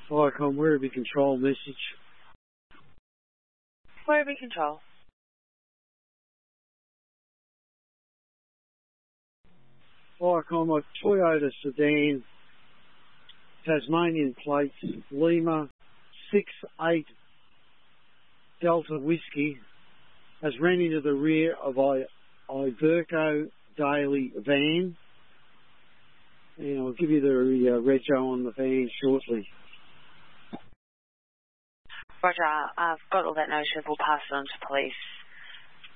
Viacom, Werribee Control message. Werribee Control. Viacom, a Toyota sedan, Tasmanian plates, Lima 68 Delta Whiskey, has ran into the rear of Iverco Daily van. And I'll give you the rego on the van shortly. Roger, I've got all that noted. We'll pass it on to police.